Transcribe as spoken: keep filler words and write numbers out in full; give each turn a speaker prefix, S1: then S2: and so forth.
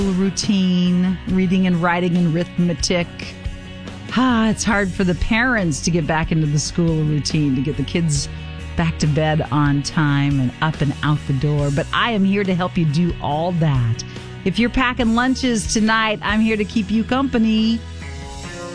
S1: Routine, reading and writing and arithmetic. Ah, it's hard for the parents to get back into the school routine, to get the kids back to bed on time and up and out the door. But I am here to help you do all that. If you're packing lunches tonight, I'm here to keep you company.